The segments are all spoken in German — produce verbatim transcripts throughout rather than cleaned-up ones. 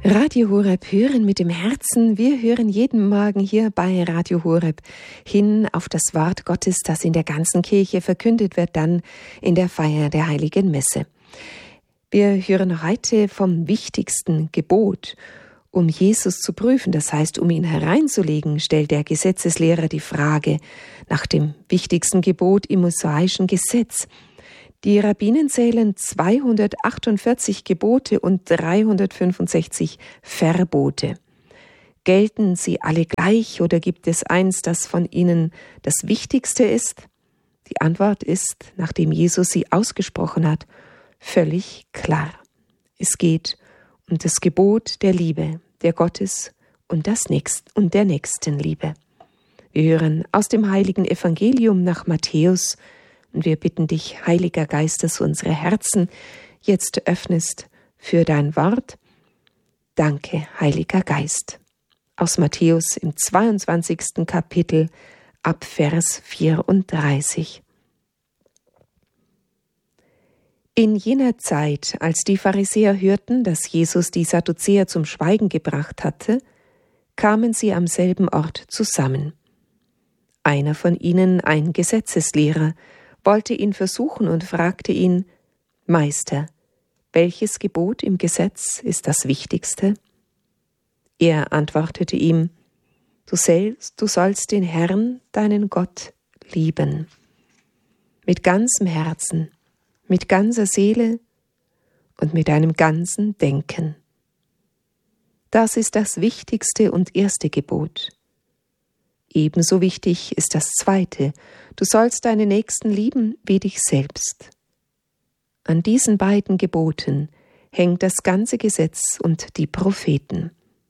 Radio Horeb hören mit dem Herzen. Wir hören jeden Morgen hier bei Radio Horeb hin auf das Wort Gottes, das in der ganzen Kirche verkündet wird, dann in der Feier der Heiligen Messe. Wir hören heute vom wichtigsten Gebot. Um Jesus zu prüfen, das heißt, um ihn hereinzulegen, stellt der Gesetzeslehrer die Frage nach dem wichtigsten Gebot im mosaischen Gesetz. Die Rabbinen zählen zweihundertachtundvierzig Gebote und dreihundertfünfundsechzig Verbote. Gelten sie alle gleich oder gibt es eins, das von ihnen das Wichtigste ist? Die Antwort ist, nachdem Jesus sie ausgesprochen hat, völlig klar. Es geht um das Gebot der Liebe, der Gottes und, das Nächst- und der Nächstenliebe. Wir hören aus dem heiligen Evangelium nach Matthäus. Und wir bitten dich, Heiliger Geist, dass du unsere Herzen jetzt öffnest für dein Wort. Danke, Heiliger Geist. Aus Matthäus im zweiundzwanzigsten Kapitel ab Vers vierunddreißig. In jener Zeit, als die Pharisäer hörten, dass Jesus die Sadduzäer zum Schweigen gebracht hatte, kamen sie am selben Ort zusammen. Einer von ihnen, ein Gesetzeslehrer, wollte ihn versuchen und fragte ihn: Meister, welches Gebot im Gesetz ist das Wichtigste? Er antwortete ihm: Du sollst, du sollst den Herrn, deinen Gott, lieben. Mit ganzem Herzen, mit ganzer Seele und mit deinem ganzen Denken. Das ist das wichtigste und erste Gebot. Ebenso wichtig ist das zweite: Du sollst deine Nächsten lieben wie dich selbst. An diesen beiden Geboten hängt das ganze Gesetz und die Propheten.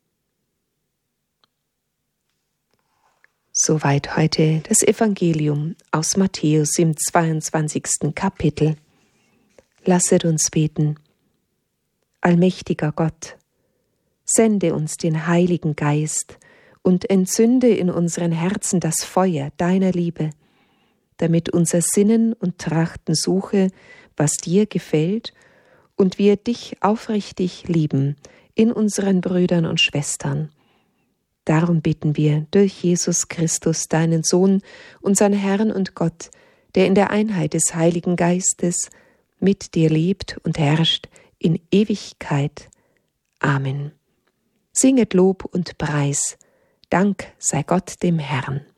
Soweit heute das Evangelium aus Matthäus im zweiundzwanzigsten Kapitel. Lasset uns beten. Allmächtiger Gott, sende uns den Heiligen Geist und entzünde in unseren Herzen das Feuer deiner Liebe, damit unser Sinnen und Trachten suche, was dir gefällt, und wir dich aufrichtig lieben in unseren Brüdern und Schwestern. Darum bitten wir durch Jesus Christus, deinen Sohn, unseren Herrn und Gott, der in der Einheit des Heiligen Geistes mit dir lebt und herrscht in Ewigkeit. Amen. Singet Lob und Preis. Dank sei Gott dem Herrn.